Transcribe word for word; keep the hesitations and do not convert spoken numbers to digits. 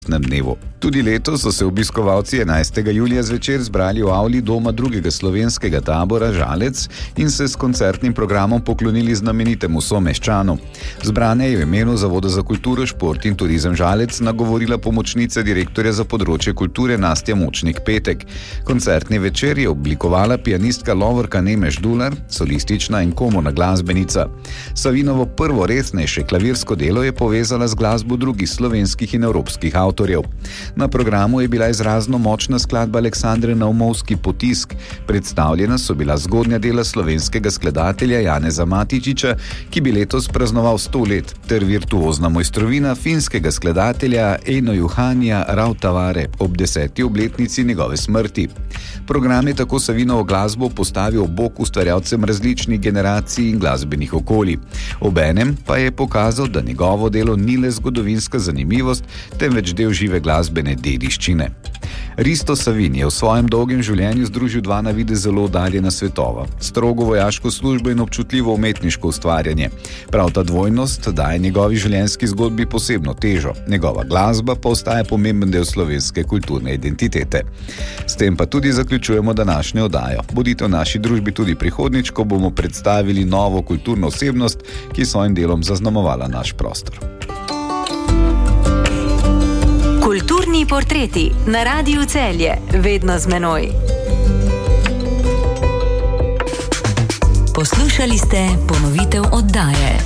dnevu. Tudi letos so se obiskovalci enajstega julija zvečer zbrali v avli doma drugega slovenskega tabora Žalec in se s koncertnim programom poklonili znamenitemu someščanu. Zbrane je v imenu Zavoda za kulturo, šport in turizem Žalec nagovorila pomočnica direktorja za področje kulture Nastja Močnik-Petek. Koncertni večer je oblikovala pianistka Lovorka Nemeš Dular, solistična in komorna glasbenica. Savinovo prvo resnejše klavirsko delo je povezala z glasbo drugih slovenskih in evropskih avtorjev. Na programu je bila izrazno močna skladba Aleksandre Naumovski Potisk. Predstavljena so bila zgodnja dela slovenskega skladatelja Janeza Matičiča, ki bi letos praznoval sto let, ter virtuozna mojstrovina finskega skladatelja Eino Juhania Rautavare ob deseti obletnici njegove smrti. Program je tako Savinovo glasbo postavil ob bok ustvarjalcem različnih generacij in glasbenih okolij. Obenem pa je pokazal, da njegovo delo ni le zgodovinska zanimivost, temveč del žive glasbene dediščine. Risto Savin je v svojem dolgem življenju združil dva na videz zelo oddaljena svetova, strogo vojaško službo in občutljivo umetniško ustvarjanje. Prav ta dvojnost daje njegovi življenjski zgodbi posebno težo, njegova glasba pa ostaja pomemben del slovenske kulturne identitete. S tem pa tudi zaključujemo današnjo oddajo. Bodite v naši družbi tudi prihodnjič, ko bomo predstavili novo kulturno osebnost, ki s svojim delom zaznamovala naš prostor. Kulturni portreti na Radiu Celje, vedno z menoj. Poslušali ste ponovitev oddaje.